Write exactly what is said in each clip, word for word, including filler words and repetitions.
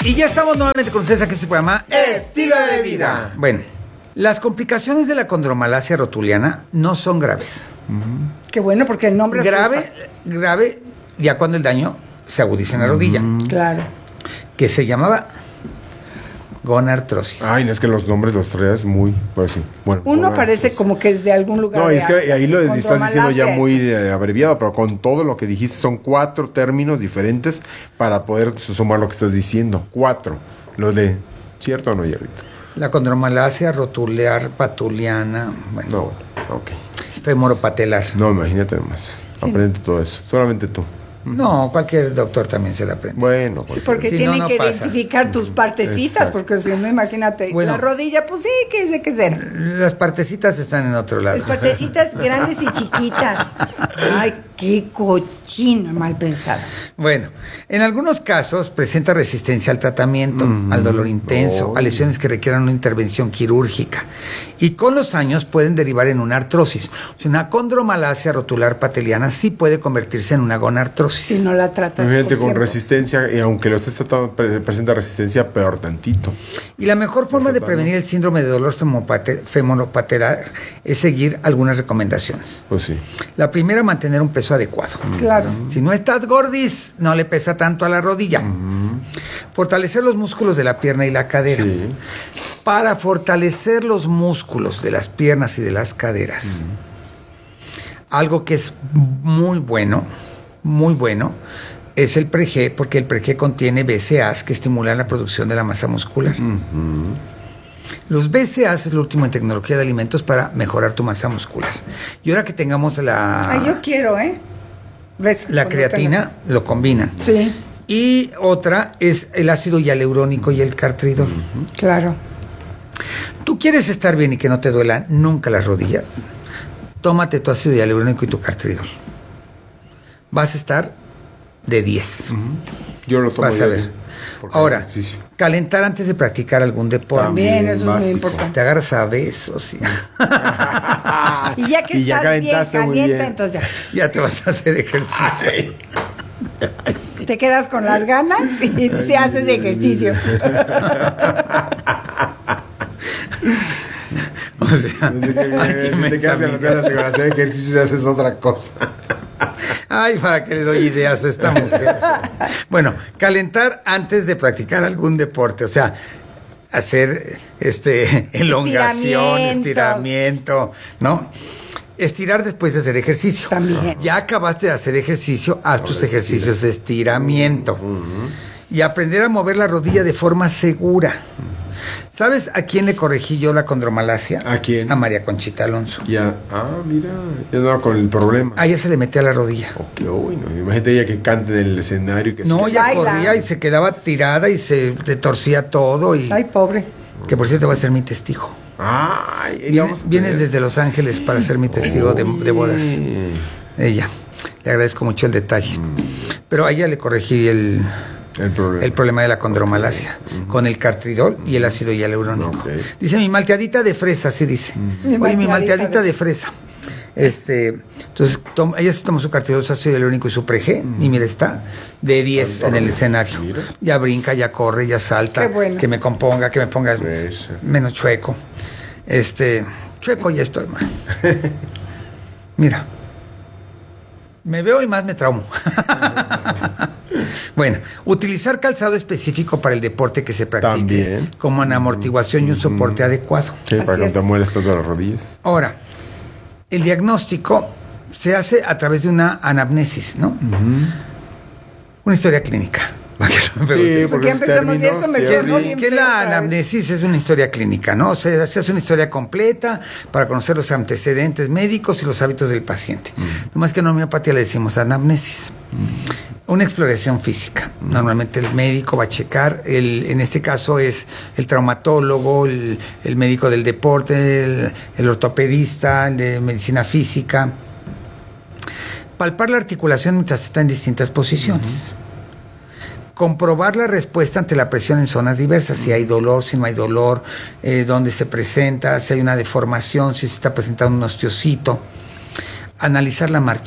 Y ya estamos nuevamente con ustedes aquí en este programa Estilo de Vida. Bueno, las complicaciones de la condromalacia rotuliana no son graves. Uh-huh. Qué bueno, porque el nombre grave, es grave ya cuando el daño se agudiza en la rodilla. Uh-huh. Claro. Que se llamaba gonartrosis. Ay, no, es que los nombres los traes muy, pues sí. Bueno, uno parece como que es de algún lugar. No, de es que Asia, ahí lo estás diciendo ya muy es. eh, abreviado, pero con todo lo que dijiste son cuatro términos diferentes para poder sumar lo que estás diciendo. Cuatro. Lo de, ¿cierto o no, Hierrito? La condromalacia rotular patuliana. Bueno, no, ok. Femoropatelar. No, imagínate más. Sí. Aprende todo eso. Solamente tú. No, cualquier doctor también se la aprende. Bueno, sí, porque sí, tienen no, no que pasa. Identificar tus partecitas, exacto. Porque si no, imagínate, bueno, la rodilla, pues sí, ¿qué es de qué ser? Las partecitas están en otro lado. Las partecitas grandes y chiquitas. Ay, qué cochino, mal pensado. Bueno, en algunos casos presenta resistencia al tratamiento, mm, al dolor intenso, oh. a lesiones que requieran una intervención quirúrgica. Y con los años pueden derivar en una artrosis. O sea, una condromalacia rotular pateliana sí puede convertirse en una gonartrosis. Si no la tratas. Imagínate con resistencia, y aunque lo estés tratando, presenta resistencia, peor tantito. Y la mejor forma de prevenir el síndrome de dolor femoropatelar es seguir algunas recomendaciones. Pues sí. La primera, mantener un peso adecuado. Claro. Si no estás gordis, no le pesa tanto a la rodilla. Uh-huh. Fortalecer los músculos de la pierna y la cadera. Sí. Para fortalecer los músculos de las piernas y de las caderas, uh-huh. algo que es muy bueno, muy bueno, es el pre-G, porque el pre-G contiene B C A As que estimulan la producción de la masa muscular. Uh-huh. Los B C A As es lo último en tecnología de alimentos para mejorar tu masa muscular. Y ahora que tengamos la... Ay, yo quiero, ¿eh? ¿Ves? La creatina, tengo... lo combinan. Sí. Y otra es el ácido hialurónico y el cartridol. Uh-huh. Claro. ¿Tú quieres estar bien y que no te duelan nunca las rodillas? Tómate tu ácido hialurónico y tu cartridol. Vas a estar de diez. Uh-huh. Yo lo tomo. Vas a ver. Ahora, ejercicio. Calentar antes de practicar algún deporte. También, eso básico. Es muy importante. Te agarras a besos. Y, y ya que y ya estás bien calienta, bien. entonces ya. Ya te vas a hacer ejercicio. Te quedas con las ganas y se haces ejercicio. O sea, si te, si te quedas en las ganas de hacer ejercicio y haces otra cosa. Ay, para que le doy ideas a esta mujer. Bueno, calentar antes de practicar algún deporte, o sea, hacer este elongación, estiramiento, estiramiento, ¿no? Estirar después de hacer ejercicio. También. Ya acabaste de hacer ejercicio, haz Ahora tus estira. ejercicios de estiramiento. Uh-huh. Y aprender a mover la rodilla de forma segura. Uh-huh. ¿Sabes a quién le corregí yo la condromalacia? ¿A quién? A María Conchita Alonso. Ya, ah, mira, ya no con el problema. A ella se le metía a la rodilla. Ok, bueno, imagínate ella que cante en el escenario. Que no, se... ella baila. Corría y se quedaba tirada y se le torcía todo. Y... Ay, pobre. Que por cierto va a ser mi testigo. Ay, viene, viene desde Los Ángeles para ser mi testigo oh, de, de bodas. Ella. Le agradezco mucho el detalle. Mm. Pero a ella le corregí el... El problema. el problema de la condromalacia, uh-huh. con el cartridol y el ácido hialurónico. Okay. Dice, mi malteadita de fresa, así dice. Uh-huh. Oye, mi malteadita de... de fresa. Este, entonces, toma, ella se toma su cartridol, su ácido hialurónico y su pre-G, uh-huh. y mira, está de diez en el escenario. Mira. Ya brinca, ya corre, ya salta. Bueno. Que me componga, que me ponga Fresa. menos chueco. Este, chueco ya estoy, man. Mira. Me veo y más me traumo. Bueno, utilizar calzado específico para el deporte que se practique. También. Como una amortiguación y un soporte mm. adecuado. Sí, para que no te mueres todas las rodillas. Ahora, el diagnóstico se hace a través de una anamnesis, ¿no? Uh-huh. Una historia clínica. Sí, porque empezamos de eso me sí, que la anamnesis es una historia clínica, ¿no? O sea, se hace una historia completa para conocer los antecedentes médicos y los hábitos del paciente. Uh-huh. Nomás que en homeopatía le decimos anamnesis. Uh-huh. Una exploración física. Uh-huh. Normalmente el médico va a checar, el, en este caso es el traumatólogo, el, el médico del deporte, el, el ortopedista, el de medicina física. Palpar la articulación mientras está en distintas posiciones. Uh-huh. Comprobar la respuesta ante la presión en zonas diversas, si hay dolor, si no hay dolor, eh, dónde se presenta, si hay una deformación, si se está presentando un osteocito. Analizar la marcha.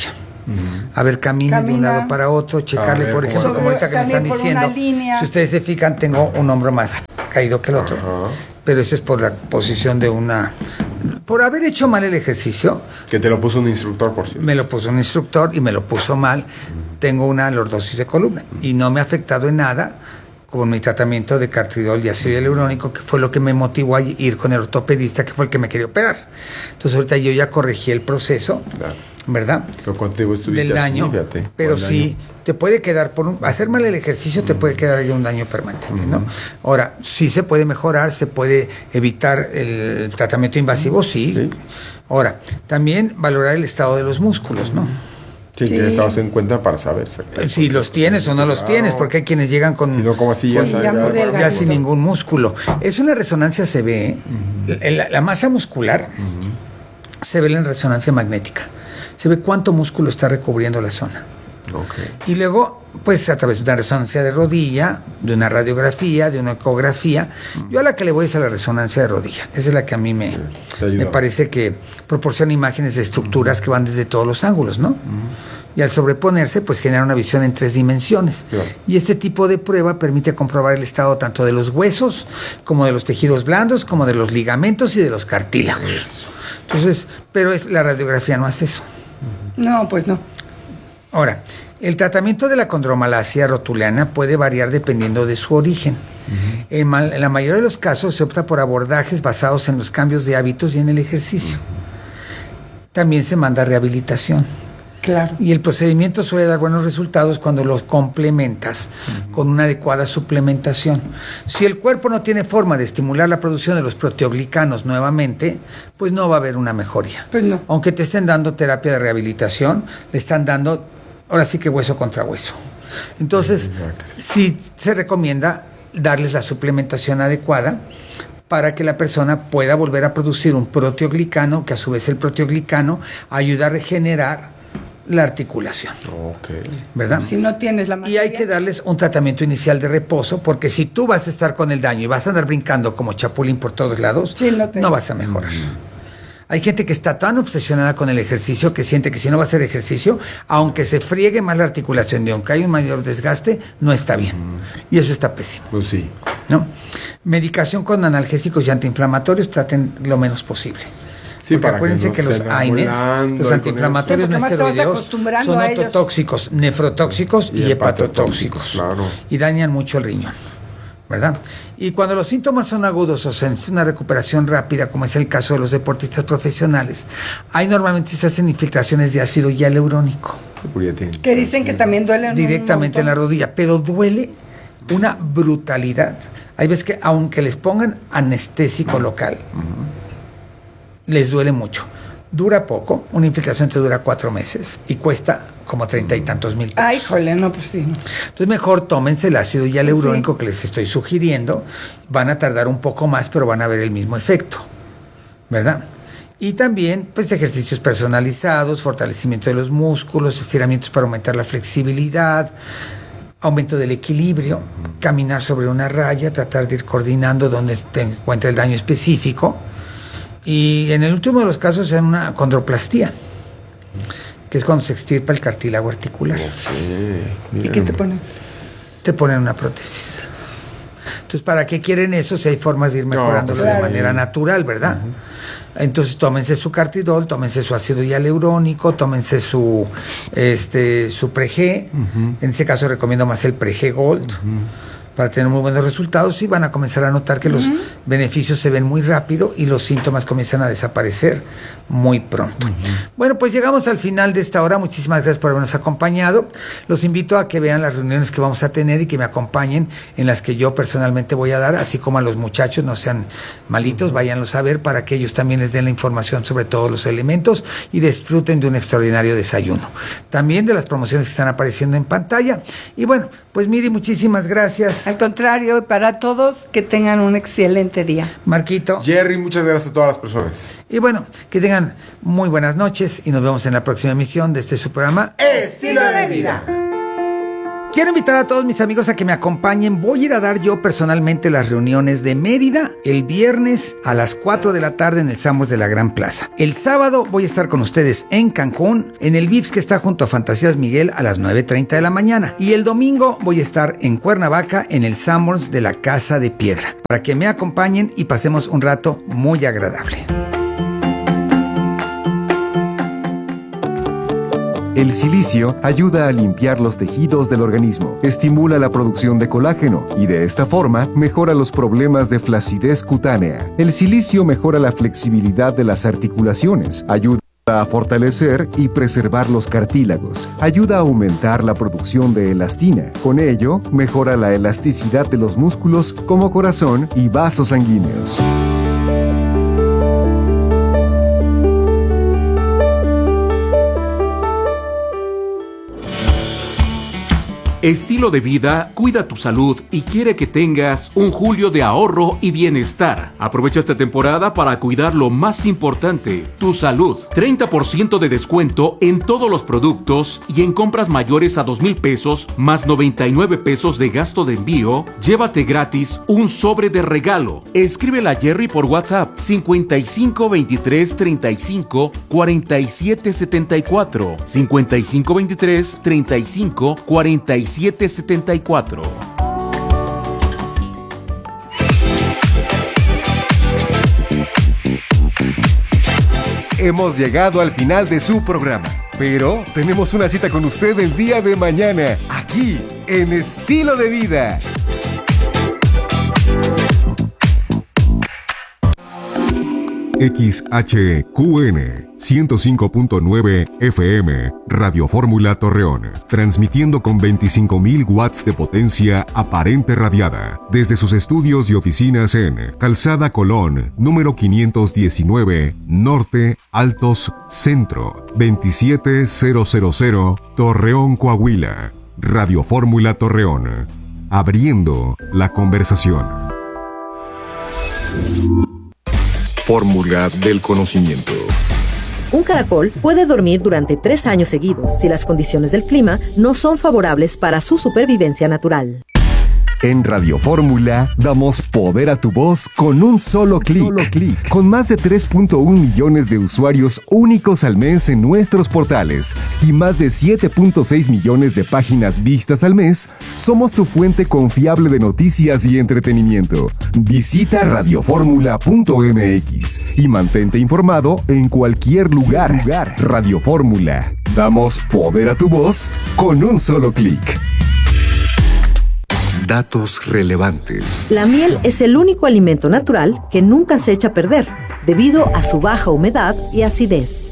Uh-huh. A ver, camine Camina. de un lado para otro, checarle, ver, por ejemplo, como ahorita que me están diciendo. Si ustedes se fijan, tengo un hombro más caído que el otro. Uh-huh. Pero eso es por la posición de una... Por haber hecho mal el ejercicio. Que te lo puso un instructor, por cierto. Me lo puso un instructor y me lo puso mal. Uh-huh. Tengo una lordosis de columna. Uh-huh. Y no me ha afectado en nada con mi tratamiento de cartridol y ácido hialurónico, que fue lo que me motivó a ir con el ortopedista, que fue el que me quería operar. Entonces ahorita yo ya corregí el proceso, claro. ¿verdad? Pero contigo estuviste del daño, así, fíjate, pero sí daño. Te puede quedar por un, hacer mal el ejercicio, te mm. puede quedar ahí un daño permanente, mm. ¿no? Ahora, sí se puede mejorar, se puede evitar el tratamiento invasivo, sí. sí. Ahora, también valorar el estado de los músculos, ¿no? Sí, sí. Que estados en cuenta para saber si los tienes o no los claro. tienes, porque hay quienes llegan con, si no, como así ya, con sabe, ya, ya, ya sin ningún músculo. Es una resonancia se ve, ¿eh? uh-huh. la, la masa muscular uh-huh. se ve en resonancia magnética, se ve cuánto músculo está recubriendo la zona. Okay. Y luego, pues a través de una resonancia de rodilla, de una radiografía, de una ecografía, uh-huh. yo a la que le voy es a la resonancia de rodilla. Esa es la que a mí me, me parece que proporciona imágenes de estructuras uh-huh. que van desde todos los ángulos, ¿no? Uh-huh. Y al sobreponerse, pues genera una visión en tres dimensiones. Claro. Y este tipo de prueba permite comprobar el estado tanto de los huesos, como de los tejidos blandos, como de los ligamentos y de los cartílagos. Eso. Entonces, pero es, la radiografía no hace eso. Uh-huh. No, pues no. Ahora, el tratamiento de la condromalacia rotuliana puede variar dependiendo de su origen. Uh-huh. En, mal, en la mayoría de los casos se opta por abordajes basados en los cambios de hábitos y en el ejercicio. Uh-huh. También se manda rehabilitación. Claro. Y el procedimiento suele dar buenos resultados cuando los complementas uh-huh. con una adecuada suplementación. Si el cuerpo no tiene forma de estimular la producción de los proteoglicanos nuevamente, pues no va a haber una mejoría. Pues no. Aunque te estén dando terapia de rehabilitación, le están dando, ahora sí que hueso contra hueso. Entonces, sí se recomienda darles la suplementación adecuada para que la persona pueda volver a producir un proteoglicano, que a su vez el proteoglicano ayuda a regenerar la articulación. Okay. ¿Verdad? Si no tienes la materia. Y hay que darles un tratamiento inicial de reposo, porque si tú vas a estar con el daño y vas a andar brincando como chapulín por todos lados, sí, no, te... no vas a mejorar. Mm. Hay gente que está tan obsesionada con el ejercicio que siente que si no va a hacer ejercicio, aunque se friegue más la articulación y aunque hay un mayor desgaste, no está bien. Mm. Y eso está pésimo. Pues sí. ¿No? Medicación con analgésicos y antiinflamatorios, traten lo menos posible. Sí, porque para acuérdense que, que los A I N E S, los antiinflamatorios no esteroideos, son ototóxicos, nefrotóxicos y, y hepatotóxicos. Claro. Y dañan mucho el riñón, ¿verdad? Y cuando los síntomas son agudos o se necesita una recuperación rápida, como es el caso de los deportistas profesionales, ahí normalmente se hacen infiltraciones de ácido hialurónico. Que dicen que también duele directamente en la rodilla, pero duele una brutalidad. Hay veces que aunque les pongan anestésico local, uh-huh. les duele mucho. Dura poco, una infiltración te dura cuatro meses y cuesta como treinta y tantos mil pesos. Ay, jole, no, pues sí. No. Entonces mejor tómense el ácido hialurónico sí. que les estoy sugiriendo. Van a tardar un poco más, pero van a ver el mismo efecto, ¿verdad? Y también, pues, ejercicios personalizados, fortalecimiento de los músculos, estiramientos para aumentar la flexibilidad, aumento del equilibrio, caminar sobre una raya, tratar de ir coordinando donde te encuentra el daño específico. Y en el último de los casos es una condroplastía, que es cuando se extirpa el cartílago articular. Okay. ¿Y qué te ponen? Te ponen una prótesis. Entonces, ¿para qué quieren eso si hay formas de ir mejorándolo no, claro. de manera natural, verdad? Uh-huh. Entonces, tómense su cartidol, tómense su ácido hialurónico, tómense su este su Pre-G. Uh-huh. En este caso recomiendo más el Pre-G Gold. Uh-huh. Para tener muy buenos resultados y van a comenzar a notar que uh-huh. los beneficios se ven muy rápido y los síntomas comienzan a desaparecer muy pronto. Uh-huh. Bueno, pues llegamos al final de esta hora. Muchísimas gracias por habernos acompañado. Los invito a que vean las reuniones que vamos a tener y que me acompañen en las que yo personalmente voy a dar, así como a los muchachos, no sean malitos, uh-huh. váyanlos a ver para que ellos también les den la información sobre todos los elementos y disfruten de un extraordinario desayuno. También de las promociones que están apareciendo en pantalla. Y bueno, pues Miri, muchísimas gracias. Al contrario, para todos, que tengan un excelente día. Marquito. Jerry, muchas gracias a todas las personas. Y bueno, que tengan muy buenas noches y nos vemos en la próxima emisión de este su programa Estilo de Vida. quiero invitar a todos mis amigos a que me acompañen. Voy a ir a dar yo personalmente las reuniones de Mérida el viernes a las cuatro de la tarde en el Sambors de la Gran Plaza. El sábado voy a estar con ustedes en Cancún, en el Vips que está junto a Fantasías Miguel a las nueve treinta de la mañana. Y el domingo voy a estar en Cuernavaca en el Sambors de la Casa de Piedra, para que me acompañen y pasemos un rato muy agradable. El silicio ayuda a limpiar los tejidos del organismo, estimula la producción de colágeno y de esta forma mejora los problemas de flacidez cutánea. El silicio mejora la flexibilidad de las articulaciones, ayuda a fortalecer y preservar los cartílagos, ayuda a aumentar la producción de elastina. Con ello, mejora la elasticidad de los músculos como corazón y vasos sanguíneos. Estilo de Vida cuida tu salud y quiere que tengas un julio de ahorro y bienestar. Aprovecha esta temporada para cuidar lo más importante, tu salud. treinta por ciento de descuento en todos los productos y en compras mayores a dos mil pesos más noventa y nueve pesos de gasto de envío. Llévate gratis un sobre de regalo. Escríbele a Jerry por WhatsApp cincuenta y cinco veintitrés treinta y cinco cuarenta y siete setenta y cuatro cincuenta y cinco veintitrés treinta y cinco cuarenta y siete setenta y cuatro. Hemos llegado al final de su programa, pero tenemos una cita con usted el día de mañana, aquí en Estilo de Vida. X H Q N ciento cinco punto nueve F M, Radio Fórmula Torreón, transmitiendo con veinticinco mil watts de potencia aparente radiada, desde sus estudios y oficinas en Calzada Colón, número quinientos diecinueve, Norte, Altos, Centro, veintisiete mil, Torreón, Coahuila. Radio Fórmula Torreón, abriendo la conversación. Fórmula del conocimiento. Un caracol puede dormir durante tres años seguidos si las condiciones del clima no son favorables para su supervivencia natural. En Radio Fórmula damos poder a tu voz con un solo clic. Con más de tres punto uno millones de usuarios únicos al mes en nuestros portales y más de siete punto seis millones de páginas vistas al mes, somos tu fuente confiable de noticias y entretenimiento. Visita radio fórmula punto m x y mantente informado en cualquier lugar. Radio Fórmula. Damos poder a tu voz con un solo clic. Datos relevantes. La miel es el único alimento natural que nunca se echa a perder, debido a su baja humedad y acidez.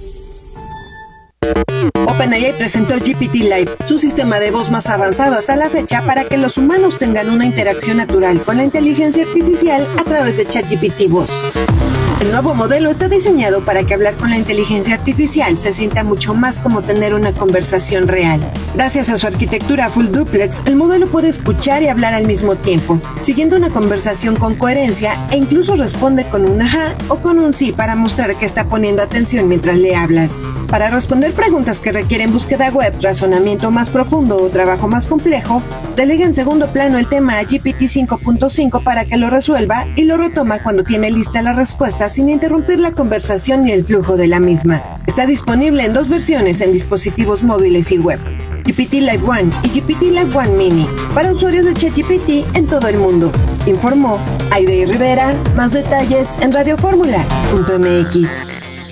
OpenAI presentó G P T Live, su sistema de voz más avanzado hasta la fecha para que los humanos tengan una interacción natural con la inteligencia artificial a través de ChatGPT Voz. El nuevo modelo está diseñado para que hablar con la inteligencia artificial se sienta mucho más como tener una conversación real. Gracias a su arquitectura full duplex, el modelo puede escuchar y hablar al mismo tiempo, siguiendo una conversación con coherencia e incluso responde con un ajá o con un sí para mostrar que está poniendo atención mientras le hablas. Para responder preguntas que requieren búsqueda web, razonamiento más profundo o trabajo más complejo, delega en segundo plano el tema a G P T cinco punto cinco para que lo resuelva y lo retoma cuando tiene lista la respuesta sin interrumpir la conversación ni el flujo de la misma. Está disponible en dos versiones en dispositivos móviles y web, G P T Live One y G P T Live One Mini, para usuarios de ChatGPT en todo el mundo. Informó Aide Rivera. Más detalles en radio fórmula punto m x.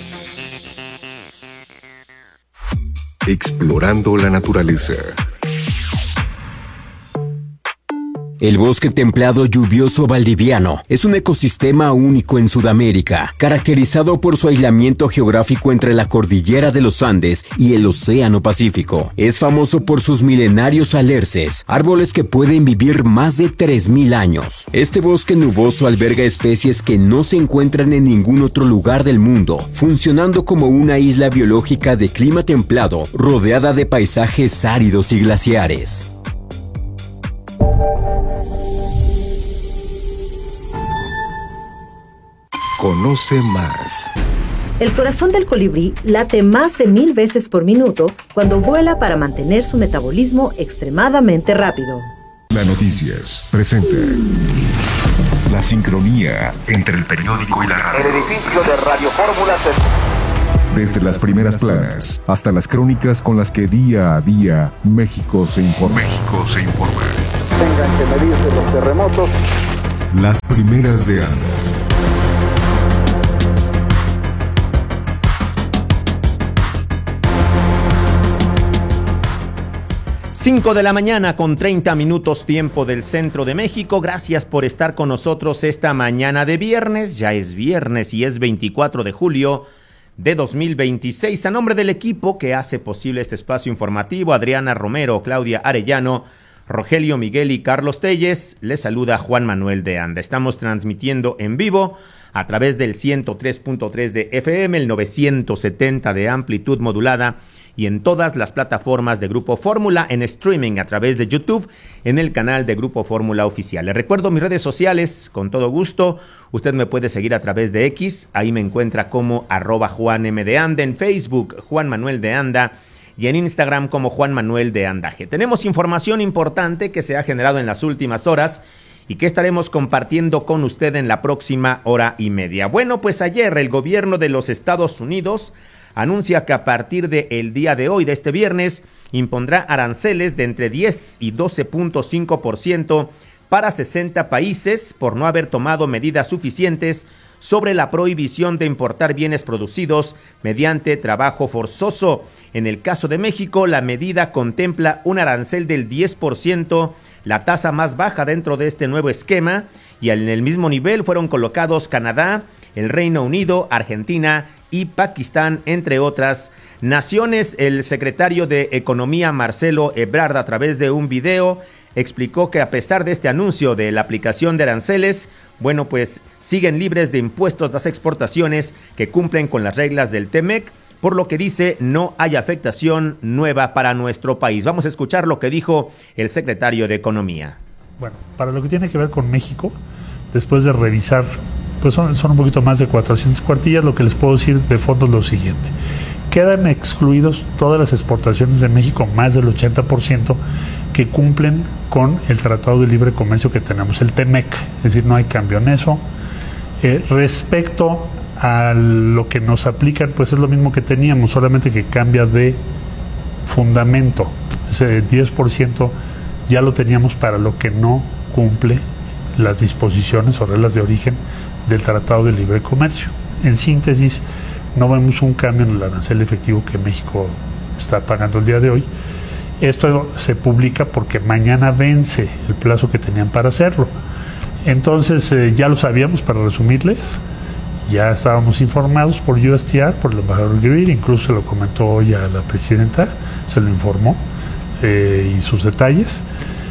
Explorando la naturaleza. El bosque templado lluvioso valdiviano es un ecosistema único en Sudamérica, caracterizado por su aislamiento geográfico entre la cordillera de los Andes y el Océano Pacífico. Es famoso por sus milenarios alerces, árboles que pueden vivir más de tres mil años. Este bosque nuboso alberga especies que no se encuentran en ningún otro lugar del mundo, funcionando como una isla biológica de clima templado, rodeada de paisajes áridos y glaciares. Conoce más El corazón del colibrí late más de mil veces por minuto cuando vuela para mantener su metabolismo extremadamente rápido. La Noticias presenta la sincronía entre el periódico y la radio. El edificio de Radio Fórmula se... Desde las primeras planas hasta las crónicas con las que día a día México se informa. México se informa. Tengan que medirse los terremotos. Las primeras de Anda. cinco de la mañana con treinta minutos tiempo del centro de México. Gracias por estar con nosotros esta mañana de viernes. Ya es viernes y es veinticuatro de julio de dos mil veintiséis. A nombre del equipo que hace posible este espacio informativo, Adriana Romero, Claudia Arellano, Rogelio Miguel y Carlos Telles, les saluda Juan Manuel de Anda. Estamos transmitiendo en vivo a través del ciento tres punto tres de F M, el novecientos setenta de amplitud modulada y en todas las plataformas de Grupo Fórmula, en streaming a través de YouTube, en el canal de Grupo Fórmula Oficial. Les recuerdo mis redes sociales, con todo gusto. Usted me puede seguir a través de X, ahí me encuentra como arroba Juan M de Anda, en Facebook Juan Manuel de Anda y en Instagram como Juan Manuel de Andaje. Tenemos información importante que se ha generado en las últimas horas y que estaremos compartiendo con usted en la próxima hora y media. Bueno, pues ayer el gobierno de los Estados Unidos anuncia que a partir del día de hoy, de este viernes, impondrá aranceles de entre diez y doce punto cinco por ciento para sesenta países por no haber tomado medidas suficientes sobre la prohibición de importar bienes producidos mediante trabajo forzoso. En el caso de México, la medida contempla un arancel del diez por ciento, la tasa más baja dentro de este nuevo esquema, y en el mismo nivel fueron colocados Canadá, el Reino Unido, Argentina y Pakistán, entre otras naciones. El secretario de Economía, Marcelo Ebrard, a través de un video, explicó que a pesar de este anuncio de la aplicación de aranceles, bueno, pues siguen libres de impuestos las exportaciones que cumplen con las reglas del T M E C, por lo que dice no hay afectación nueva para nuestro país. Vamos a escuchar lo que dijo el secretario de Economía. Bueno, para lo que tiene que ver con México, después de revisar, pues son, son un poquito más de cuatrocientas cuartillas, lo que les puedo decir de fondo es lo siguiente. Quedan excluidos todas las exportaciones de México, más del ochenta por ciento, que cumplen con el Tratado de Libre Comercio que tenemos, el T M E C, es decir, no hay cambio en eso. Eh, respecto a lo que nos aplican, pues es lo mismo que teníamos, solamente que cambia de fundamento. Ese diez por ciento ya lo teníamos para lo que no cumple las disposiciones o reglas de origen del Tratado de Libre Comercio. En síntesis, no vemos un cambio en el arancel efectivo que México está pagando el día de hoy. Esto se publica porque mañana vence el plazo que tenían para hacerlo. Entonces, eh, ya lo sabíamos, para resumirles, ya estábamos informados por U S T R, por el embajador Greer, incluso se lo comentó hoy a la presidenta, se lo informó, eh, y sus detalles.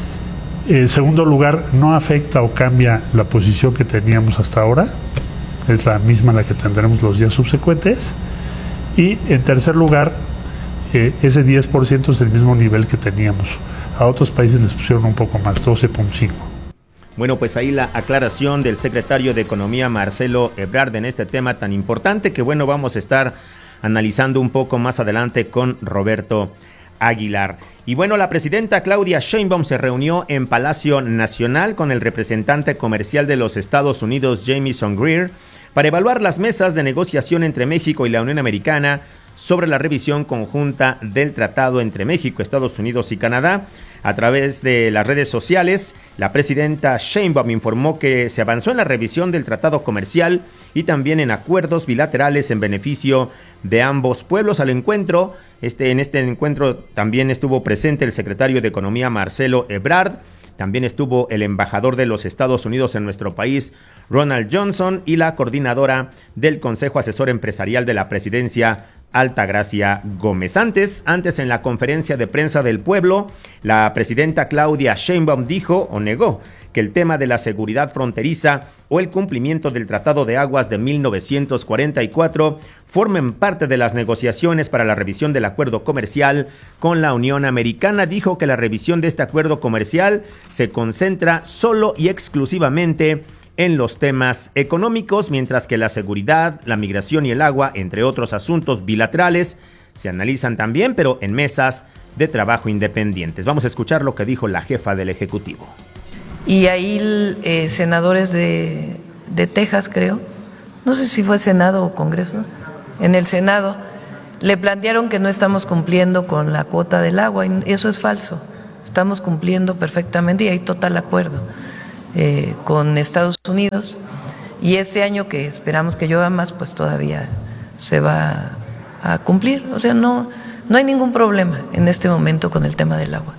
En segundo lugar, no afecta o cambia la posición que teníamos hasta ahora, es la misma la que tendremos los días subsecuentes. Y en tercer lugar, eh, ese diez por ciento es el mismo nivel que teníamos. A otros países les pusieron un poco más, doce punto cinco. Bueno, pues ahí la aclaración del secretario de Economía, Marcelo Ebrard, en este tema tan importante que, bueno, vamos a estar analizando un poco más adelante con Roberto Aguilar. Y bueno, la presidenta Claudia Sheinbaum se reunió en Palacio Nacional con el representante comercial de los Estados Unidos, Jamieson Greer, para evaluar las mesas de negociación entre México y la Unión Americana sobre la revisión conjunta del tratado entre México, Estados Unidos y Canadá. A través de las redes sociales, la presidenta Sheinbaum informó que se avanzó en la revisión del tratado comercial y también en acuerdos bilaterales en beneficio de ambos pueblos. Al encuentro, este, en este encuentro también estuvo presente el secretario de Economía, Marcelo Ebrard. También estuvo el embajador de los Estados Unidos en nuestro país, Ronald Johnson, y la coordinadora del Consejo Asesor Empresarial de la Presidencia, Altagracia Gómez. Antes, antes en la conferencia de prensa del pueblo, la presidenta Claudia Sheinbaum dijo o negó que el tema de la seguridad fronteriza o el cumplimiento del Tratado de Aguas de mil novecientos cuarenta y cuatro formen parte de las negociaciones para la revisión del acuerdo comercial con la Unión Americana. Dijo que la revisión de este acuerdo comercial se concentra solo y exclusivamente en los temas económicos, mientras que la seguridad, la migración y el agua, entre otros asuntos bilaterales, se analizan también, pero en mesas de trabajo independientes. Vamos a escuchar lo que dijo la jefa del Ejecutivo. Y ahí eh, senadores de, de Texas, creo, no sé si fue Senado o Congreso, en el Senado, le plantearon que no estamos cumpliendo con la cuota del agua, y eso es falso. Estamos cumpliendo perfectamente y hay total acuerdo eh, con Estados Unidos. Y este año, que esperamos que llueva más, pues todavía se va a cumplir. O sea, no, no hay ningún problema en este momento con el tema del agua.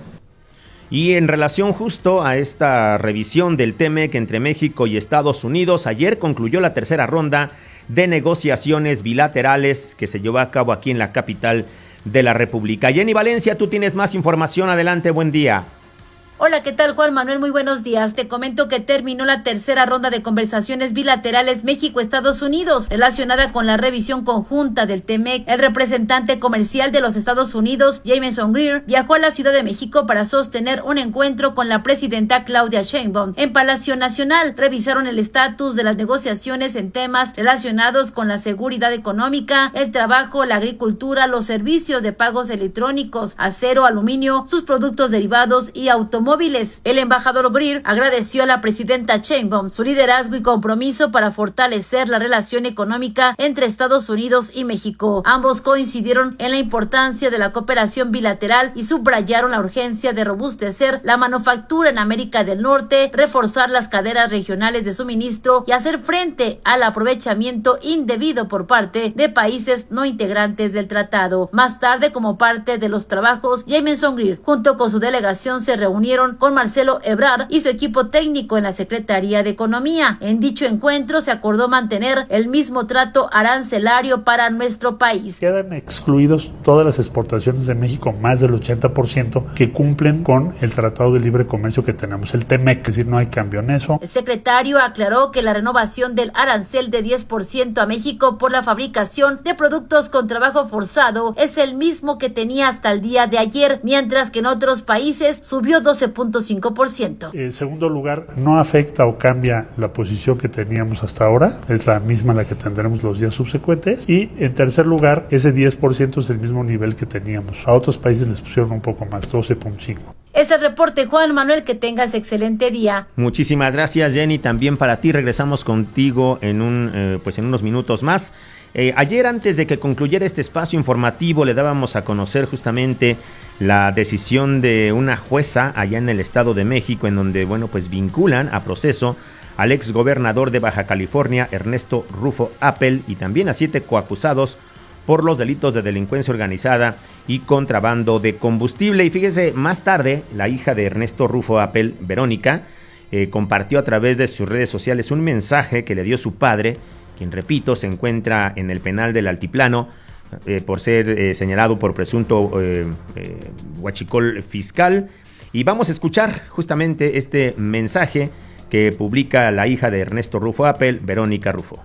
Y en relación justo a esta revisión del TEMEC entre México y Estados Unidos, ayer concluyó la tercera ronda de negociaciones bilaterales que se llevó a cabo aquí en la capital de la República. Jenny Valencia, tú tienes más información. Adelante, buen día. Hola, ¿qué tal, Juan Manuel? Muy buenos días. Te comento que terminó la tercera ronda de conversaciones bilaterales México-Estados Unidos relacionada con la revisión conjunta del TEMEC. El representante comercial de los Estados Unidos, Jamieson Greer, viajó a la Ciudad de México para sostener un encuentro con la presidenta Claudia Sheinbaum en Palacio Nacional. Revisaron el estatus de las negociaciones en temas relacionados con la seguridad económica, el trabajo, la agricultura, los servicios de pagos electrónicos, acero, aluminio, sus productos derivados y automóviles. El embajador Greer agradeció a la presidenta Sheinbaum su liderazgo y compromiso para fortalecer la relación económica entre Estados Unidos y México. Ambos coincidieron en la importancia de la cooperación bilateral y subrayaron la urgencia de robustecer la manufactura en América del Norte, reforzar las cadenas regionales de suministro y hacer frente al aprovechamiento indebido por parte de países no integrantes del tratado. Más tarde, como parte de los trabajos, Jamieson Greer, junto con su delegación, se reunieron con Marcelo Ebrard y su equipo técnico en la Secretaría de Economía. En dicho encuentro se acordó mantener el mismo trato arancelario para nuestro país. Quedan excluidos todas las exportaciones de México, más del ochenta por ciento, que cumplen con el Tratado de Libre Comercio que tenemos, el TEMEC, es decir, no hay cambio en eso. El secretario aclaró que la renovación del arancel de diez por ciento a México por la fabricación de productos con trabajo forzado es el mismo que tenía hasta el día de ayer, mientras que en otros países subió doce punto cinco por ciento. En segundo lugar, no afecta o cambia la posición que teníamos hasta ahora, es la misma la que tendremos los días subsecuentes. Y en tercer lugar, ese diez por ciento es el mismo nivel que teníamos. A otros países les pusieron un poco más, doce punto cinco. Es el reporte, Juan Manuel, que tengas excelente día. Muchísimas gracias, Jenny, también para ti. Regresamos contigo en un eh, pues en unos minutos más. Eh, ayer, antes de que concluyera este espacio informativo, le dábamos a conocer justamente la decisión de una jueza allá en el Estado de México, en donde, bueno, pues vinculan a proceso al exgobernador de Baja California, Ernesto Rufo Appel, y también a siete coacusados por los delitos de delincuencia organizada y contrabando de combustible. Y fíjese, más tarde, la hija de Ernesto Rufo Appel, Verónica, eh, compartió a través de sus redes sociales un mensaje que le dio su padre, quien, repito, se encuentra en el penal del Altiplano eh, por ser eh, señalado por presunto eh, eh, huachicol fiscal. Y vamos a escuchar justamente este mensaje que publica la hija de Ernesto Rufo Appel, Verónica Rufo.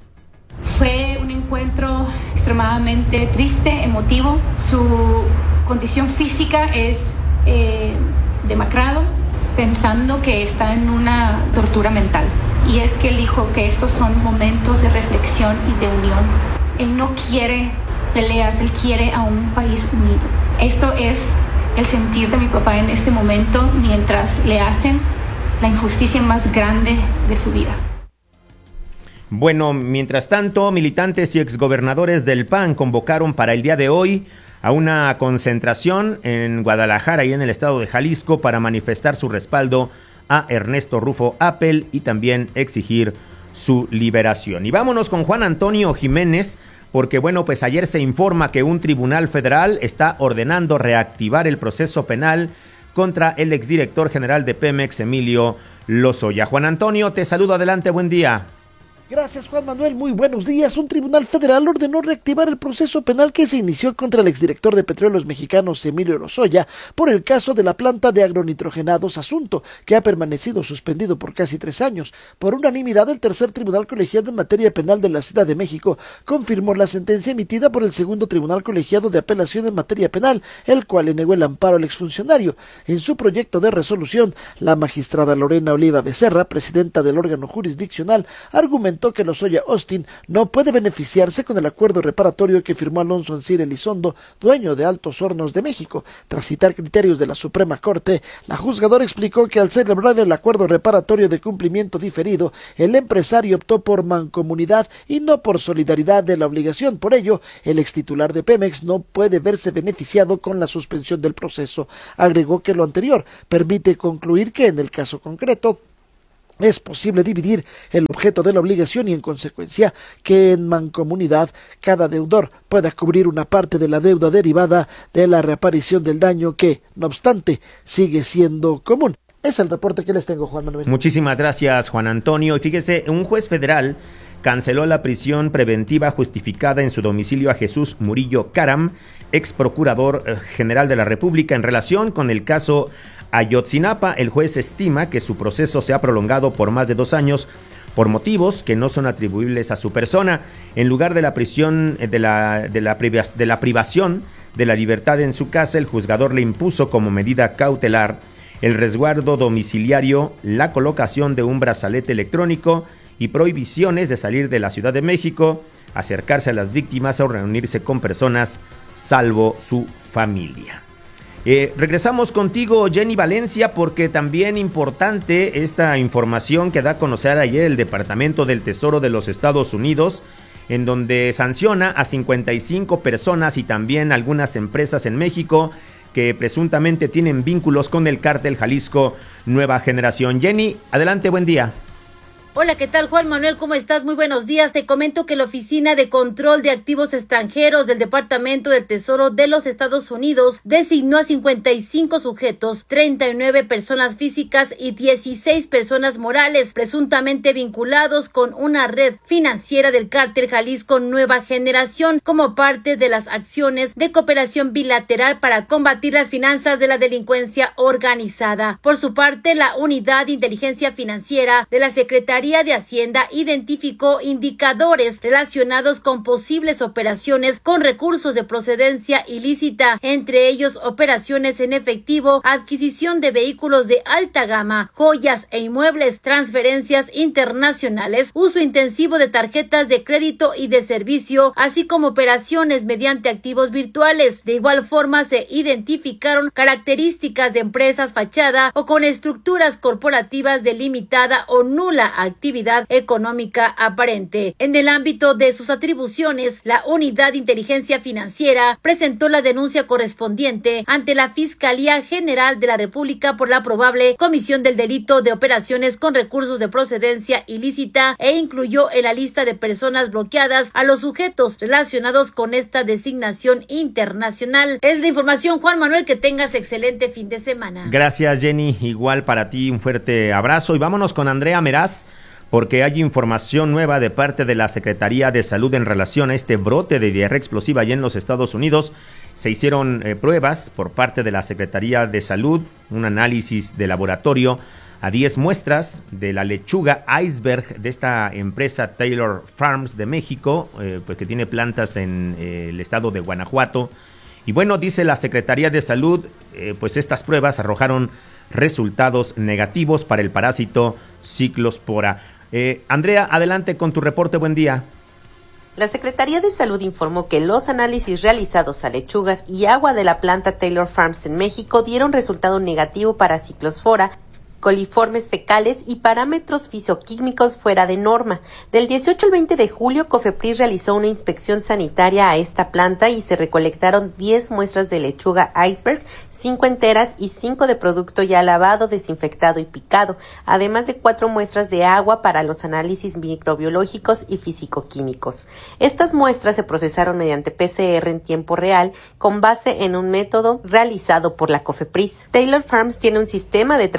Fue un encuentro extremadamente triste, emotivo. Su condición física es eh, demacrado, pensando que está en una tortura mental. Y es que él dijo que estos son momentos de reflexión y de unión. Él no quiere peleas, él quiere a un país unido. Esto es el sentir de mi papá en este momento, mientras le hacen la injusticia más grande de su vida. Bueno, mientras tanto, militantes y exgobernadores del P A N convocaron para el día de hoy a una concentración en Guadalajara y en el estado de Jalisco para manifestar su respaldo a Ernesto Rufo Appel y también exigir su liberación. Y vámonos con Juan Antonio Jiménez, porque bueno, pues ayer se informa que un tribunal federal está ordenando reactivar el proceso penal contra el exdirector general de Pemex, Emilio Lozoya. Juan Antonio, te saludo, adelante, buen día. Gracias, Juan Manuel. Muy buenos días. Un tribunal federal ordenó reactivar el proceso penal que se inició contra el exdirector de Petróleos Mexicanos, Emilio Lozoya, por el caso de la planta de agronitrogenados Asunto, que ha permanecido suspendido por casi tres años. Por unanimidad, el tercer tribunal colegiado en materia penal de la Ciudad de México confirmó la sentencia emitida por el segundo tribunal colegiado de apelación en materia penal, el cual le negó el amparo al exfuncionario. En su proyecto de resolución, la magistrada Lorena Oliva Becerra, presidenta del órgano jurisdiccional, argumentó que Lozoya Austin no puede beneficiarse con el acuerdo reparatorio que firmó Alonso Ancira Elizondo, dueño de Altos Hornos de México. Tras citar criterios de la Suprema Corte, la juzgadora explicó que al celebrar el acuerdo reparatorio de cumplimiento diferido, el empresario optó por mancomunidad y no por solidaridad de la obligación. Por ello, el extitular de Pemex no puede verse beneficiado con la suspensión del proceso. Agregó que lo anterior permite concluir que en el caso concreto es posible dividir el objeto de la obligación y, en consecuencia, que en mancomunidad cada deudor pueda cubrir una parte de la deuda derivada de la reaparición del daño que, no obstante, sigue siendo común. Es el reporte que les tengo, Juan Manuel. Muchísimas gracias, Juan Antonio. Y fíjese, un juez federal canceló la prisión preventiva justificada en su domicilio a Jesús Murillo Caram, ex procurador general de la República, en relación con el caso Ayotzinapa. El juez estima que su proceso se ha prolongado por más de dos años por motivos que no son atribuibles a su persona. En lugar de la prisión de la, de la, de la privación de la libertad en su casa, el juzgador le impuso como medida cautelar el resguardo domiciliario, la colocación de un brazalete electrónico y prohibiciones de salir de la Ciudad de México, acercarse a las víctimas o reunirse con personas, salvo su familia. Eh, regresamos contigo, Jenny Valencia, porque también importante esta información que da a conocer ayer el Departamento del Tesoro de los Estados Unidos, en donde sanciona a cincuenta y cinco personas y también algunas empresas en México que presuntamente tienen vínculos con el cártel Jalisco Nueva Generación. Jenny, adelante, buen día. Hola, ¿qué tal, Juan Manuel? ¿Cómo estás? Muy buenos días. Te comento que la Oficina de Control de Activos Extranjeros del Departamento del Tesoro de los Estados Unidos designó a cincuenta y cinco sujetos, treinta y nueve personas físicas y dieciséis personas morales, presuntamente vinculados con una red financiera del cártel Jalisco Nueva Generación, como parte de las acciones de cooperación bilateral para combatir las finanzas de la delincuencia organizada. Por su parte, la Unidad de Inteligencia Financiera de la Secretaría de Hacienda identificó indicadores relacionados con posibles operaciones con recursos de procedencia ilícita, entre ellos operaciones en efectivo, adquisición de vehículos de alta gama, joyas e inmuebles, transferencias internacionales, uso intensivo de tarjetas de crédito y de servicio, así como operaciones mediante activos virtuales. De igual forma, se identificaron características de empresas fachada o con estructuras corporativas de limitada o nula actividad económica aparente. En el ámbito de sus atribuciones, la Unidad de Inteligencia Financiera presentó la denuncia correspondiente ante la Fiscalía General de la República por la probable comisión del delito de operaciones con recursos de procedencia ilícita e incluyó en la lista de personas bloqueadas a los sujetos relacionados con esta designación internacional. Es la información, Juan Manuel, que tengas excelente fin de semana. Gracias, Jenny. Igual para ti, un fuerte abrazo. Y vámonos con Andrea Meraz, porque hay información nueva de parte de la Secretaría de Salud en relación a este brote de diarrea explosiva allá en los Estados Unidos. Se hicieron eh, pruebas por parte de la Secretaría de Salud, un análisis de laboratorio a diez muestras de la lechuga iceberg de esta empresa Taylor Farms de México, eh, pues que tiene plantas en eh, el estado de Guanajuato. Y bueno, dice la Secretaría de Salud, eh, pues estas pruebas arrojaron resultados negativos para el parásito Ciclospora. Eh, Andrea, adelante con tu reporte, buen día. La Secretaría de Salud informó que los análisis realizados a lechugas y agua de la planta Taylor Farms en México dieron resultado negativo para Ciclospora, coliformes fecales y parámetros fisioquímicos fuera de norma. Del dieciocho al veinte de julio, COFEPRIS realizó una inspección sanitaria a esta planta y se recolectaron diez muestras de lechuga iceberg, cinco enteras y cinco de producto ya lavado, desinfectado y picado, además de cuatro muestras de agua para los análisis microbiológicos y fisicoquímicos. Estas muestras se procesaron mediante P C R en tiempo real con base en un método realizado por la COFEPRIS. Taylor Farms tiene un sistema de trazabilidad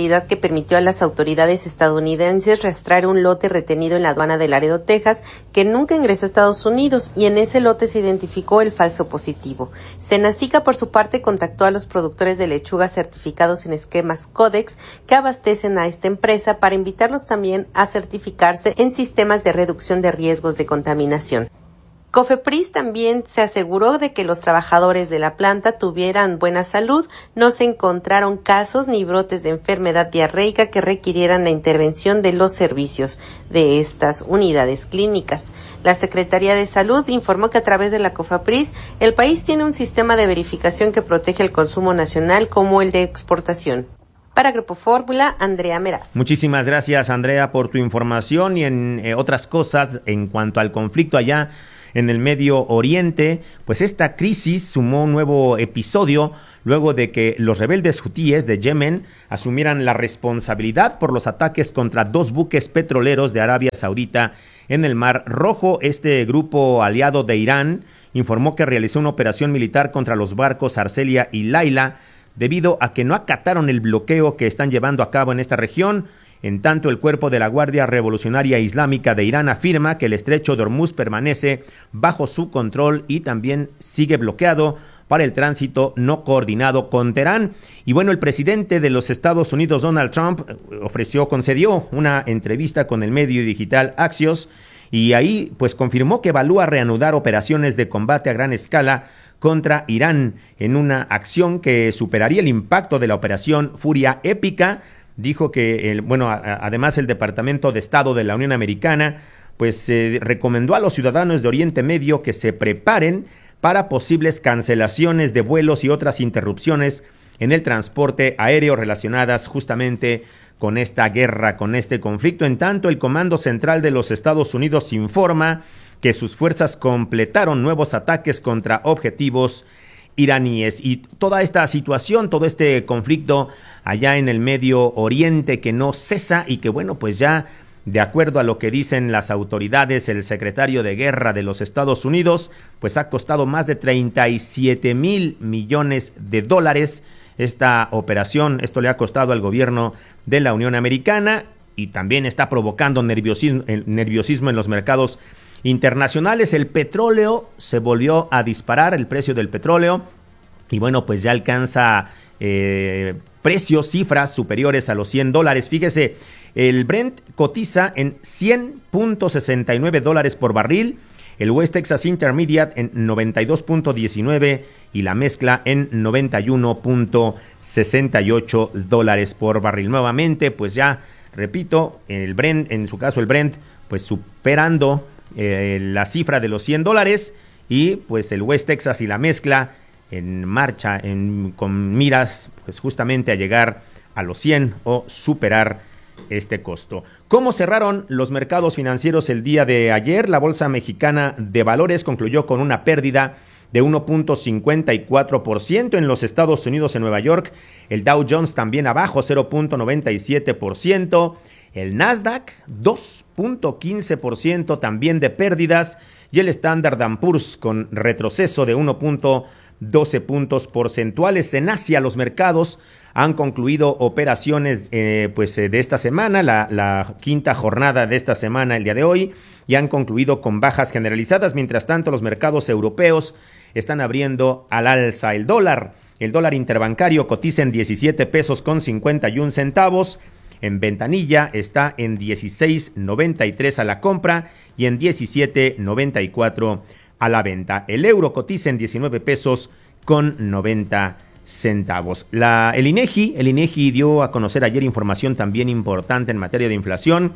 irregularidad que permitió a las autoridades estadounidenses rastrear un lote retenido en la aduana de Laredo, Texas, que nunca ingresó a Estados Unidos, y en ese lote se identificó el falso positivo. Senacica, por su parte, contactó a los productores de lechuga certificados en esquemas Codex que abastecen a esta empresa para invitarlos también a certificarse en sistemas de reducción de riesgos de contaminación. Cofepris también se aseguró de que los trabajadores de la planta tuvieran buena salud, no se encontraron casos ni brotes de enfermedad diarreica que requirieran la intervención de los servicios de estas unidades clínicas. La Secretaría de Salud informó que a través de la Cofepris, el país tiene un sistema de verificación que protege el consumo nacional como el de exportación. Para Grupo Fórmula, Andrea Meraz. Muchísimas gracias, Andrea, por tu información. Y en eh, otras cosas, en cuanto al conflicto allá en el Medio Oriente, pues esta crisis sumó un nuevo episodio luego de que los rebeldes hutíes de Yemen asumieran la responsabilidad por los ataques contra dos buques petroleros de Arabia Saudita en el Mar Rojo. Este grupo aliado de Irán informó que realizó una operación militar contra los barcos Arcelia y Laila debido a que no acataron el bloqueo que están llevando a cabo en esta región. En tanto, el cuerpo de la Guardia Revolucionaria Islámica de Irán afirma que el estrecho de Hormuz permanece bajo su control y también sigue bloqueado para el tránsito no coordinado con Teherán. Y bueno, el presidente de los Estados Unidos, Donald Trump, ofreció, concedió una entrevista con el medio digital Axios, y ahí pues confirmó que evalúa reanudar operaciones de combate a gran escala contra Irán en una acción que superaría el impacto de la operación Furia Épica. Dijo que, el, bueno, a, a, además el Departamento de Estado de la Unión Americana, pues eh, recomendó a los ciudadanos de Oriente Medio que se preparen para posibles cancelaciones de vuelos y otras interrupciones en el transporte aéreo relacionadas justamente con esta guerra, con este conflicto. En tanto, el Comando Central de los Estados Unidos informa que sus fuerzas completaron nuevos ataques contra objetivos iraníes. Y toda esta situación, todo este conflicto allá en el Medio Oriente que no cesa y que, bueno, pues ya de acuerdo a lo que dicen las autoridades, el secretario de Guerra de los Estados Unidos, pues ha costado más de treinta y siete mil millones de dólares esta operación. Esto le ha costado al gobierno de la Unión Americana y también está provocando nerviosismo, nerviosismo en los mercados internacionales. El petróleo se volvió a disparar, el precio del petróleo, y bueno, pues ya alcanza eh, precios, cifras superiores a los cien dólares. Fíjese, el Brent cotiza en cien punto sesenta y nueve dólares por barril, el West Texas Intermediate en noventa y dos punto diecinueve y la mezcla en noventa y uno punto sesenta y ocho dólares por barril. Nuevamente, pues ya, repito, el Brent, en su caso el Brent, pues superando eh, la cifra de los cien dólares, y pues el West Texas y la mezcla en marcha, en, con miras pues justamente a llegar a los cien o superar este costo. ¿Cómo cerraron los mercados financieros el día de ayer? La Bolsa Mexicana de Valores concluyó con una pérdida de uno punto cincuenta y cuatro por ciento en los Estados Unidos. En Nueva York, el Dow Jones también abajo cero punto noventa y siete por ciento, el Nasdaq dos punto quince por ciento también de pérdidas, y el Standard and Poor's con retroceso de uno punto doce puntos porcentuales. En Asia, los mercados han concluido operaciones eh, pues eh, de esta semana, la, la quinta jornada de esta semana, el día de hoy, y han concluido con bajas generalizadas. Mientras tanto, los mercados europeos están abriendo al alza. El dólar, el dólar interbancario cotiza en diecisiete pesos con cincuenta y un centavos. En ventanilla está en dieciséis noventa y tres a la compra y en diecisiete noventa y cuatro a la venta. El euro cotiza en diecinueve pesos con noventa centavos. La, el INEGI, el INEGI dio a conocer ayer información también importante en materia de inflación.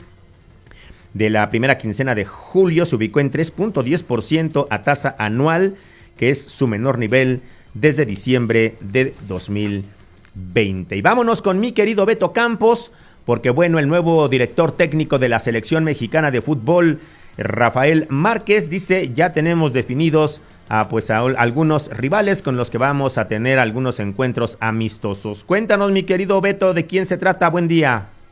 De la primera quincena de julio se ubicó en tres punto diez por ciento a tasa anual, que es su menor nivel desde diciembre de dos mil veinte. Y vámonos con mi querido Beto Campos, porque bueno, el nuevo director técnico de la selección mexicana de fútbol, Rafael Márquez, dice: ya tenemos definidos a, pues, a algunos rivales con los que vamos a tener algunos encuentros amistosos. Cuéntanos, mi querido Beto, ¿de quién se trata? Buen día.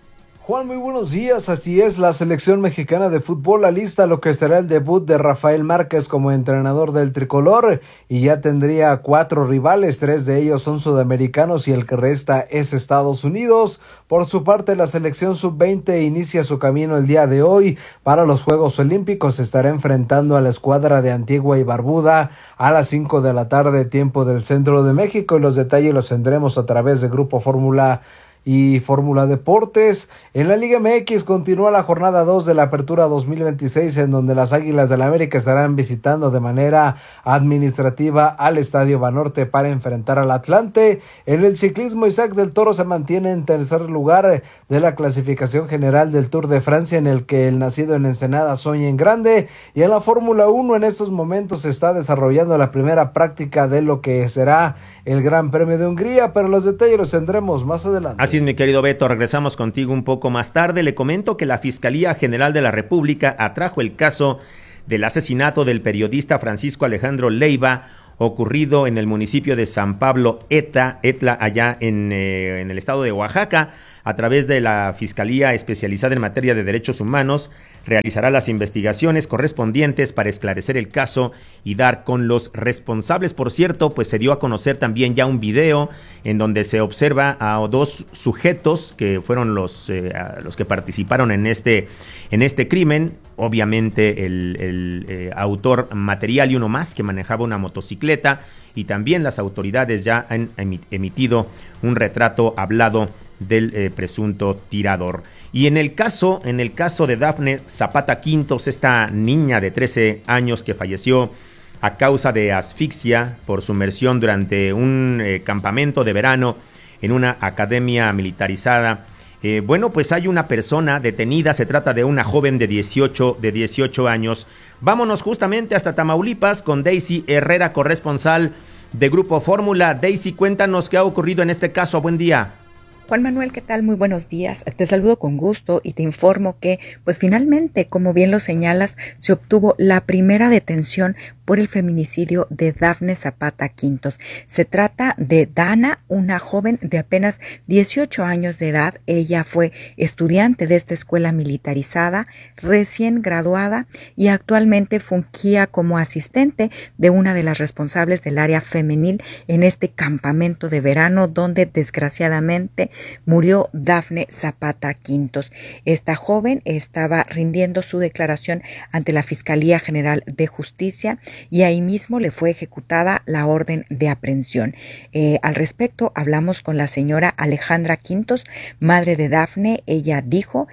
Juan, muy buenos días. Así es, la selección mexicana de fútbol alista lo que será el debut de Rafael Márquez como entrenador del tricolor y ya tendría cuatro rivales, tres de ellos son sudamericanos y el que resta es Estados Unidos. Por su parte, la selección sub veinte inicia su camino el día de hoy para los Juegos Olímpicos. Estará enfrentando a la escuadra de Antigua y Barbuda a las cinco de la tarde, tiempo del centro de México, y los detalles los tendremos a través de Grupo Fórmula y Fórmula Deportes. En la Liga M X continúa la jornada dos de la Apertura dos mil veintiséis, en donde las Águilas del la América estarán visitando de manera administrativa al Estadio Banorte para enfrentar al Atlante. En el ciclismo, Isaac del Toro se mantiene en tercer lugar de la clasificación general del Tour de Francia, en el que el nacido en Ensenada sueña en grande. Y en la Fórmula uno en estos momentos se está desarrollando la primera práctica de lo que será el Gran Premio de Hungría, pero los detalles los tendremos más adelante. Así es, mi querido Beto, regresamos contigo un poco más tarde. Le comento que la Fiscalía General de la República atrajo el caso del asesinato del periodista Francisco Alejandro Leiva, ocurrido en el municipio de San Pablo Etla, Etla allá en, eh, en el estado de Oaxaca. A través de la Fiscalía Especializada en Materia de Derechos Humanos, realizará las investigaciones correspondientes para esclarecer el caso y dar con los responsables. Por cierto, pues se dio a conocer también ya un video en donde se observa a dos sujetos que fueron los, eh, los que participaron en este, en este crimen. Obviamente el, el eh, autor material y uno más que manejaba una motocicleta, y también las autoridades ya han emitido un retrato hablado del eh, presunto tirador. Y en el caso, en el caso de Dafne Zapata Quintos, esta niña de trece años que falleció a causa de asfixia por sumersión durante un eh, campamento de verano en una academia militarizada. Eh, bueno, pues hay una persona detenida, se trata de una joven de dieciocho, de dieciocho años. Vámonos justamente hasta Tamaulipas con Daisy Herrera, corresponsal de Grupo Fórmula. Daisy, cuéntanos qué ha ocurrido en este caso. Buen día. Juan Manuel, ¿qué tal? Muy buenos días. Te saludo con gusto y te informo que, pues finalmente, como bien lo señalas, se obtuvo la primera detención por el feminicidio de Dafne Zapata Quintos. Se trata de Dana, una joven de apenas dieciocho años de edad. Ella fue estudiante de esta escuela militarizada, recién graduada, y actualmente fungía como asistente de una de las responsables del área femenil en este campamento de verano, donde desgraciadamente murió Dafne Zapata Quintos. Esta joven estaba rindiendo su declaración ante la Fiscalía General de Justicia y ahí mismo le fue ejecutada la orden de aprehensión. Eh, al respecto, hablamos con la señora Alejandra Quintos, madre de Dafne. Ella dijo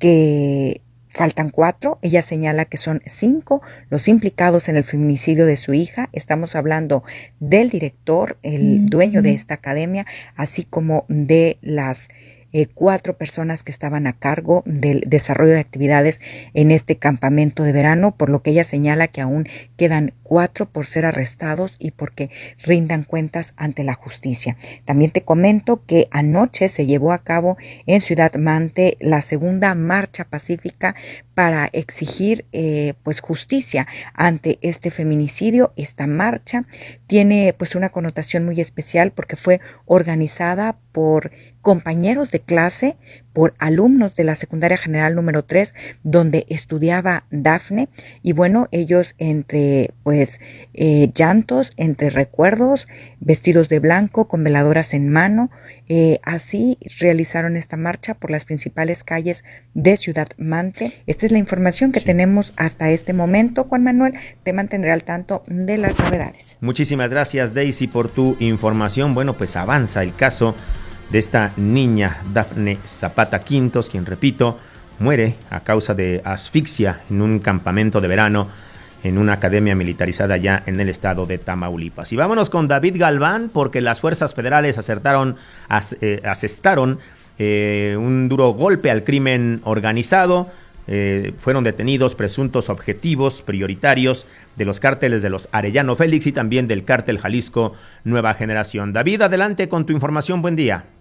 que faltan cuatro, ella señala que son cinco los implicados en el feminicidio de su hija. Estamos hablando del director, el dueño de esta academia, así como de las eh, cuatro personas que estaban a cargo del desarrollo de actividades en este campamento de verano, por lo que ella señala que aún quedan cuatro por ser arrestados y porque rindan cuentas ante la justicia. También te comento que anoche se llevó a cabo en Ciudad Mante la segunda marcha pacífica para exigir eh, pues justicia ante este feminicidio. Esta marcha tiene pues una connotación muy especial porque fue organizada por compañeros de clase, por alumnos de la secundaria general número tres, donde estudiaba Dafne, y bueno, ellos entre pues eh, llantos, entre recuerdos, vestidos de blanco, con veladoras en mano, eh, así realizaron esta marcha por las principales calles de Ciudad Mante. Esta es la información que sí. tenemos hasta este momento. Juan Manuel, te mantendré al tanto de las novedades. Muchísimas gracias, Daisy, por tu información. Bueno, pues avanza el caso de esta niña Dafne Zapata Quintos, quien, repito, muere a causa de asfixia en un campamento de verano en una academia militarizada ya en el estado de Tamaulipas. Y vámonos con David Galván, porque las fuerzas federales acertaron, as, eh, asestaron eh, un duro golpe al crimen organizado. Eh, fueron detenidos presuntos objetivos prioritarios de los cárteles de los Arellano Félix y también del cártel Jalisco Nueva Generación. David, adelante con tu información. Buen día.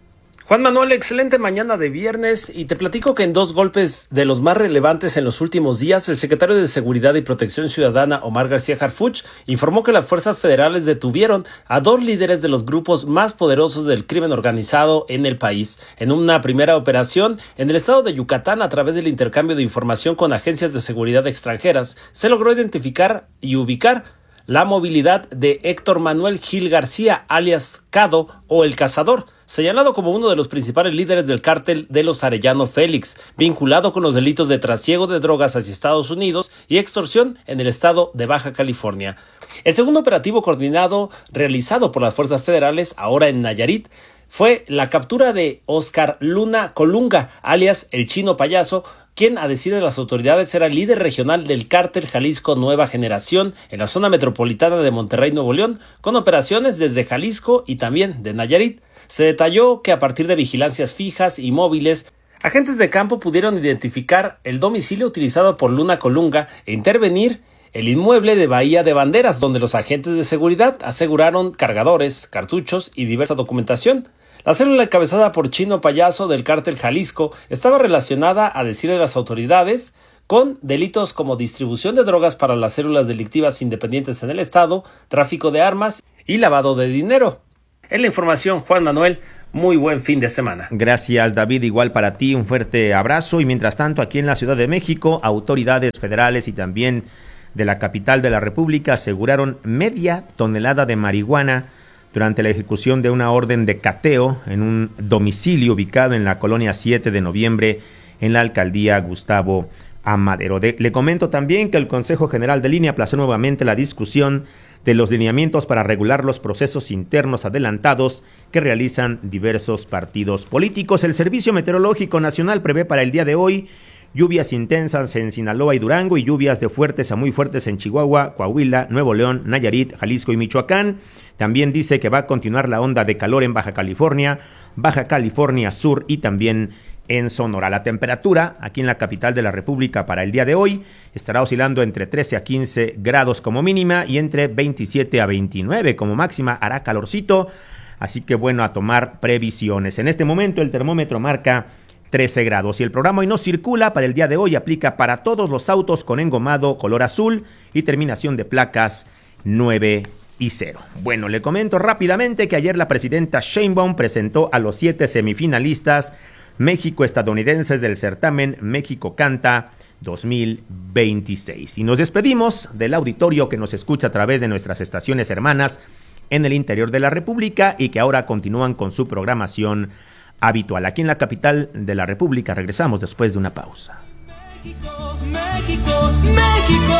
Juan Manuel, excelente mañana de viernes y te platico que en dos golpes de los más relevantes en los últimos días, el secretario de Seguridad y Protección Ciudadana, Omar García Harfuch, informó que las fuerzas federales detuvieron a dos líderes de los grupos más poderosos del crimen organizado en el país. En una primera operación en el estado de Yucatán, a través del intercambio de información con agencias de seguridad extranjeras, se logró identificar y ubicar la movilidad de Héctor Manuel Gil García, alias Cado o El Cazador, señalado como uno de los principales líderes del cártel de los Arellano Félix, vinculado con los delitos de trasiego de drogas hacia Estados Unidos y extorsión en el estado de Baja California. El segundo operativo coordinado realizado por las fuerzas federales, ahora en Nayarit, fue la captura de Oscar Luna Colunga, alias El Chino Payaso, quien, a decir de las autoridades, era el líder regional del cártel Jalisco Nueva Generación en la zona metropolitana de Monterrey, Nuevo León, con operaciones desde Jalisco y también de Nayarit. Se detalló que a partir de vigilancias fijas y móviles, agentes de campo pudieron identificar el domicilio utilizado por Luna Colunga e intervenir el inmueble de Bahía de Banderas, donde los agentes de seguridad aseguraron cargadores, cartuchos y diversa documentación. La célula encabezada por Chino Payaso del cártel Jalisco estaba relacionada, a decir de las autoridades, con delitos como distribución de drogas para las células delictivas independientes en el estado, tráfico de armas y lavado de dinero. En la información, Juan Manuel, muy buen fin de semana. Gracias, David, igual para ti, un fuerte abrazo. Y mientras tanto, aquí en la Ciudad de México, autoridades federales y también de la capital de la República aseguraron media tonelada de marihuana durante la ejecución de una orden de cateo en un domicilio ubicado en la colonia siete de noviembre en la alcaldía Gustavo Amadero. De, le comento también que el Consejo General del I N E aplazó nuevamente la discusión de los lineamientos para regular los procesos internos adelantados que realizan diversos partidos políticos. El Servicio Meteorológico Nacional prevé para el día de hoy lluvias intensas en Sinaloa y Durango y lluvias de fuertes a muy fuertes en Chihuahua, Coahuila, Nuevo León, Nayarit, Jalisco y Michoacán. También dice que va a continuar la onda de calor en Baja California, Baja California Sur y también en Sonora. La temperatura aquí en la capital de la República para el día de hoy estará oscilando entre trece a quince grados como mínima y entre veintisiete a veintinueve como máxima. Hará calorcito, así que bueno, a tomar previsiones. En este momento el termómetro marca trece grados y el programa Hoy No Circula para el día de hoy aplica para todos los autos con engomado color azul y terminación de placas nueve y cero. Bueno, le comento rápidamente que ayer la presidenta Sheinbaum presentó a los siete semifinalistas México-estadounidenses del certamen México Canta dos mil veintiséis. Y nos despedimos del auditorio que nos escucha a través de nuestras estaciones hermanas en el interior de la República y que ahora continúan con su programación habitual. Aquí en la capital de la República regresamos después de una pausa. México, México, México,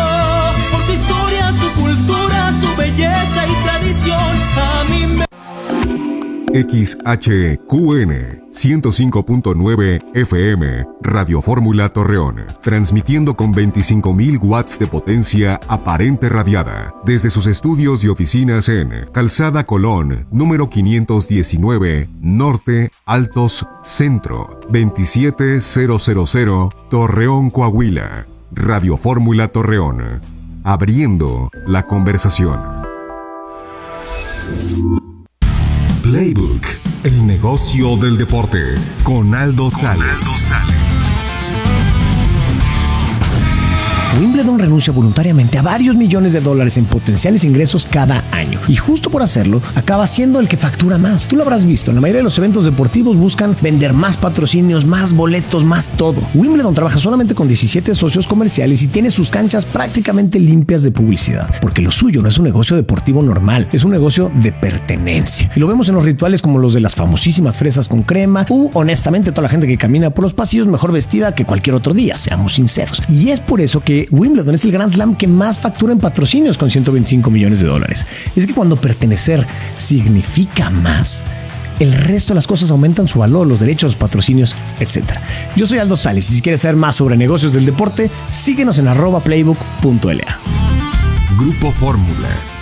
por su historia, su cultura, su belleza y tradición, a mí me... X H Q N ciento cinco punto nueve F M, Radio Fórmula Torreón, transmitiendo con veinticinco mil watts de potencia aparente radiada, desde sus estudios y oficinas en Calzada Colón, número quinientos diecinueve, Norte, Altos, Centro, veintisiete mil, Torreón, Coahuila. Radio Fórmula Torreón, abriendo la conversación. Playbook, el negocio del deporte, con Aldo Sales. Wimbledon renuncia voluntariamente a varios millones de dólares en potenciales ingresos cada año. Y justo por hacerlo, acaba siendo el que factura más. Tú lo habrás visto, en la mayoría de los eventos deportivos buscan vender más patrocinios, más boletos, más todo. Wimbledon trabaja solamente con diecisiete socios comerciales y tiene sus canchas prácticamente limpias de publicidad. Porque lo suyo no es un negocio deportivo normal, es un negocio de pertenencia. Y lo vemos en los rituales como los de las famosísimas fresas con crema u, honestamente, toda la gente que camina por los pasillos mejor vestida que cualquier otro día, seamos sinceros. Y es por eso que Wimbledon es el Grand Slam que más factura en patrocinios con ciento veinticinco millones de dólares. Es que cuando pertenecer significa más, el resto de las cosas aumentan su valor, los derechos, patrocinios, etcétera. Yo soy Aldo Sales y si quieres saber más sobre negocios del deporte, síguenos en arroba playbook punto l a. Grupo Fórmula.